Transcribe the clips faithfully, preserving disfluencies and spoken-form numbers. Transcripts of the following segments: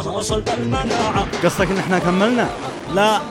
قصدك ان احنا كملنا؟ لا.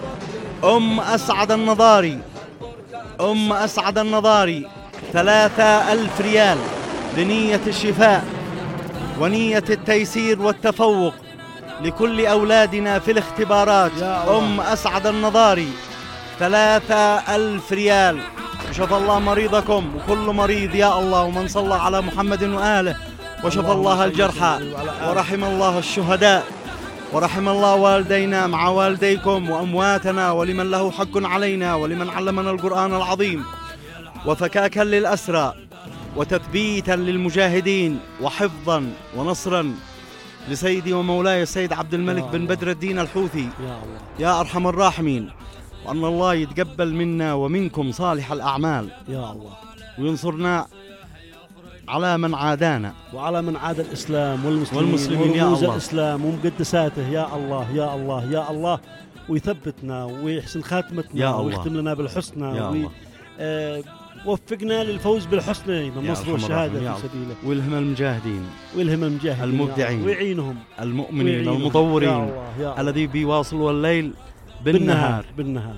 ام اسعد النضاري ام اسعد النضاري ثلاثة ألف ريال لنية الشفاء ونية التيسير والتفوق لكل أولادنا في الاختبارات. أم أسعد النضاري ثلاثة ألف ريال. شفى الله مريضكم وكل مريض يا الله، ومن صلى على محمد وآله وشفى الله الجرحى ورحم الله الشهداء ورحم الله والدينا مع والديكم وأمواتنا ولمن له حق علينا ولمن علمنا القرآن العظيم، وفكاكا للأسرى وتثبيتا للمجاهدين وحفظا ونصرا لسيدي ومولاي السيد عبد الملك بن بدر الدين الحوثي يا الله يا أرحم الراحمين، وأن الله يتقبل منا ومنكم صالح الأعمال يا الله، وينصرنا على من عادانا وعلى من عاد الإسلام والمسلمين, والمسلمين يا الله، الإسلام ومقدساته يا الله يا الله يا الله، ويثبتنا ويحسن خاتمتنا يا الله، ويختم لنا بالحسنى يا وي... الله. آه وفقنا للفوز بالحسنى من النصر والشهادة في سبيله، ويلهم المجاهدين ويلهم المجاهدين المبدعين ويعينهم المؤمنين ويعينهم المطورين الذي بيواصلوا الليل بالنهار بالنهار.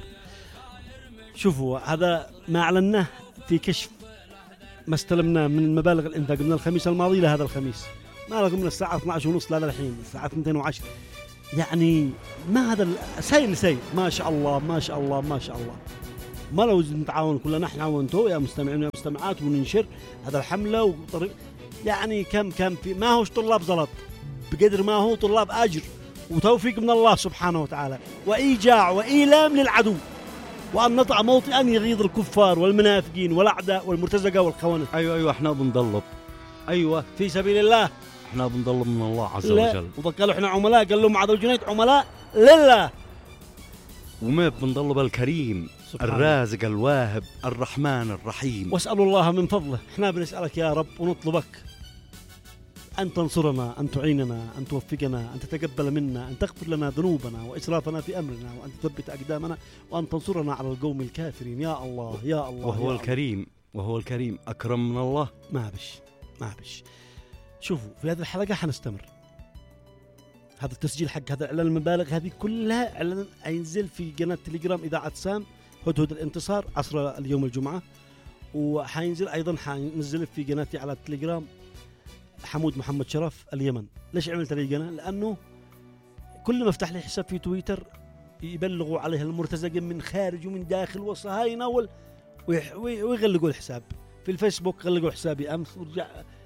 شوفوا هذا ما أعلناه في كشف ما استلمناه من مبالغ الإنفاق من الخميس الماضي لهذا الخميس، ما لكم من الساعة اثنتي عشرة ونص للحين الساعة اثنتين وعشرة، يعني ما هذا سيل سيل ما شاء الله ما شاء الله ما شاء الله. ما لو نتعاون كلنا نحن وانتو يا مستمعين يا مستمعات وننشر هذا الحملة وطريق، يعني كم كم في ما هوش طلاب زلط بقدر ما هو طلاب أجر وتوفيق من الله سبحانه وتعالى وإيجاع وإيلام للعدو، وأن نطع موطئا يغيظ الكفار والمنافقين والأعداء والمرتزقة والخونة. أيوة أيوة احنا بنضلب، أيوة في سبيل الله احنا بنضلب من الله عز لا. وجل. وقالوا احنا عملاء، قال لهم عدو الجنيد عملاء لله، وما بنضلب الكريم الرازق الواهب الرحمن الرحيم. واسألوا الله من فضله، احنا بنسألك يا رب ونطلبك أن تنصرنا، أن تعيننا، أن توفقنا، أن تتقبل منا، أن تغفر لنا ذنوبنا وإسرافنا في أمرنا، وأن تثبت أقدامنا، وأن تنصرنا على القوم الكافرين يا الله يا الله. وهو يا الكريم الله. وهو الكريم أكرم من الله. ما بش ما بش شوفوا في هذه الحلقة حنستمر، هذا التسجيل حق هذا الإعلان المبالغ هذه كلها إعلان ينزل في قناة تليجرام إذاعة سام هدهد الانتصار عصر اليوم الجمعة، وحينزل أيضا حنزل في قناتي على التليجرام حمود محمد شرف اليمن. ليش عملت لي قناة؟ لأنه كل ما افتح لي حساب في تويتر يبلغوا عليه المرتزقين من خارج ومن داخل والصهاينة وال... ويغلقوا الحساب. في الفيسبوك غلقوا حسابي أمس ورجع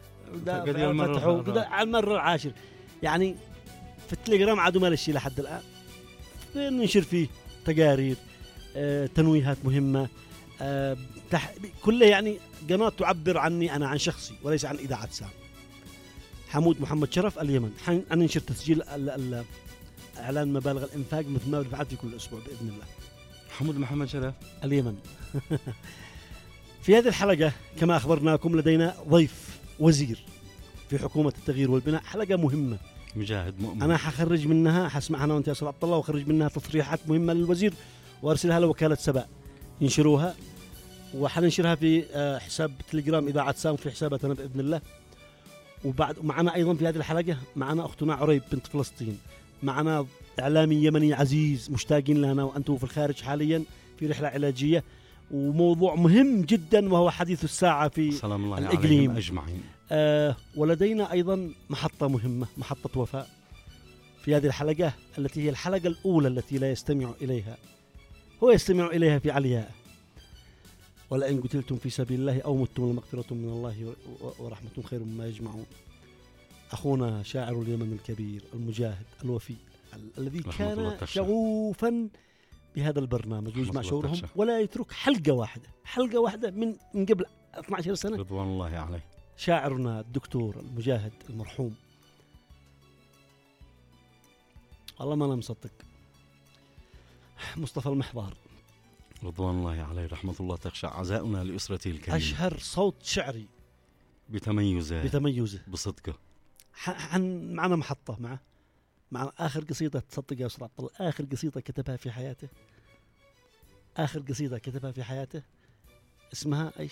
فتحوا كذا على المرة العاشر. يعني في التليجرام عادوا ما لشي لحد الآن، ننشر فيه تقارير آه، تنويهات مهمة آه، تح... كلها يعني قناة تعبر عني أنا عن شخصي وليس عن إذاعة سام. حمود محمد شرف اليمن حننشر تسجيل ال ال إعلان مبالغ الإنفاق مثل ما بنفعل في كل أسبوع بإذن الله. حمود محمد شرف اليمن. في هذه الحلقة كما أخبرناكم لدينا ضيف وزير في حكومة التغيير والبناء، حلقة مهمة مجاهد مؤمن. أنا حخرج منها حسمعها أنا وأنت يا أستاذ عبد الله، وخرج منها تصريحات مهمة للوزير وأرسلها لوكالة سبأ ينشروها، وحننشرها في حساب تليجرام إذاعة سام في حساباتنا بإذن الله. وبعد معنا أيضا في هذه الحلقة معنا أختنا عريب بنت فلسطين، معنا إعلامي يمني عزيز مشتاقين لنا وأنتم في الخارج حاليا في رحلة علاجية، وموضوع مهم جدا وهو حديث الساعة في سلام الله الإقليم أجمعين. آه ولدينا أيضا محطة مهمة، محطة وفاء في هذه الحلقة التي هي الحلقة الأولى التي لا يستمع إليها، هو يستمع إليها في علياء. ولئن قتلتم في سبيل الله أو متم لمغفرة من الله ورحمة خير مما يجمعون. أخونا شاعر اليمن الكبير المجاهد الوفي الذي كان شغوفا بهذا البرنامج ويجمع شعورهم ولا يترك حلقة واحدة حلقة واحدة من من قبل اثنتي عشرة سنة، رضوان الله عليه. شاعرنا الدكتور المجاهد المرحوم، والله ما أنا مصدق، مصطفى المحضار رضوان الله عليه رحمة الله تخشع عزاؤنا لأسرته الكريمة. أشهر صوت شعري بتميزه بتميزه بصدقه. عن معنا محطة معه مع آخر قصيدة، تصدق يا أستاذ عبد الله آخر قصيدة كتبها في حياته، آخر قصيدة كتبها في حياته اسمها إيش؟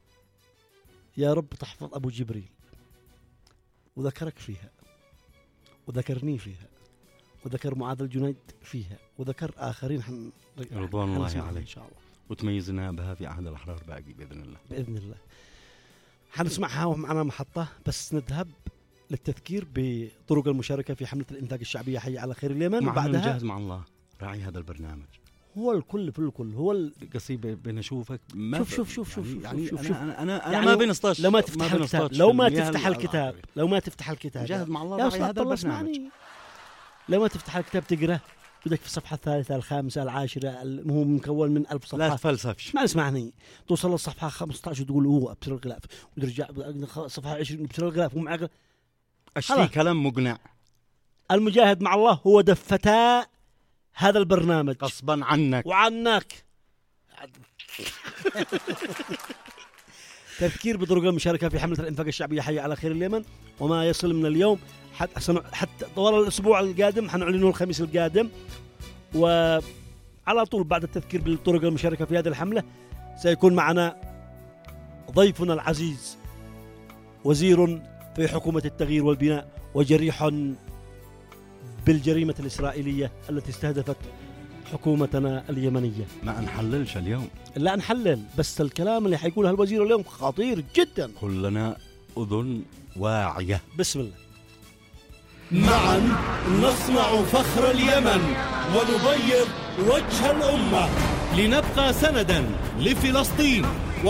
يا رب تحفظ أبو جبريل، وذكرك فيها وذكرني فيها، وذكر معاذ الجنيد فيها، وذكر آخرين حن رضوان الله عليه إن شاء الله، وتميزنا بها في عهد الأحرار باقي بإذن الله. بإذن الله حنسمعها ومعنا محطة، بس نذهب للتذكير بطرق المشاركة في حملة الإنتاج الشعبية حي على خير اليمن. وبعدها نجهز مع الله راعي هذا البرنامج، هو الكل في الكل، هو قصي بنشوفك شوف شوف شوف شوف يعني شوف أنا شوف أنا أنا, أنا يعني ما بنسطش لو ما تفتح ما الكتاب لو ما تفتح الكتاب لو ما تفتح الكتاب نجهز مع الله يا راعي هذا البرنامج. لو ما تفتح الكتاب تقرأ بدك في الصفحة الثالثة الخامسة العاشرة، هو مكون من ألف صفحة. لا تفلسفش، ما اسمعني، توصل للصفحة خمسة عشر وتقول هو أبصر الغلاف، وترجع صفحة عشرين أبصر الغلاف ومع أشتي كلام مقنع. المجاهد مع الله هو دفتاء هذا البرنامج غصبا عنك وعنك. تذكير بطرق المشاركة في حملة الإنفاق الشعبية حي على خير اليمن، وما يصل من اليوم حتى حتى طوال الأسبوع القادم، حنعلنه الخميس القادم. وعلى طول بعد التذكير بالطرق المشاركة في هذه الحملة سيكون معنا ضيفنا العزيز، وزير في حكومة التغيير والبناء وجريح بالجريمة الإسرائيلية التي استهدفت حكومتنا اليمنية. ما نحللش اليوم، لا نحلل، بس الكلام اللي حيقوله الوزير اليوم خطير جدا. كلنا أذن واعية. بسم الله. معا نصنع فخر اليمن ونبيض وجه الأمة، لنبقى سندا لفلسطين